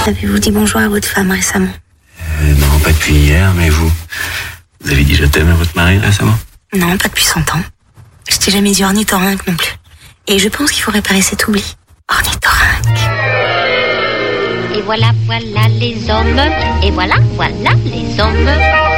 Avez-vous dit bonjour à votre femme récemment? Non, pas depuis hier, mais vous avez dit je t'aime à votre mari récemment? Non, pas depuis 100 ans. Je t'ai jamais dit ornithorynque non plus. Et je pense qu'il faut réparer cet oubli. Ornithorynque. Et voilà, voilà les hommes. Et voilà, voilà les hommes.